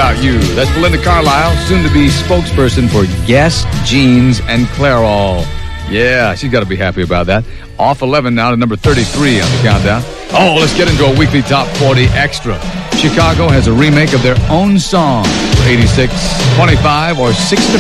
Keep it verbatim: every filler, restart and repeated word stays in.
About You. That's Belinda Carlisle, soon to be spokesperson for Guess Jeans and Clairol. Yeah, she's got to be happy about that. Off eleven now to number thirty-three on the countdown. Oh, let's get into a weekly top forty extra. Chicago has a remake of their own song for eighty-six, twenty-five, or six to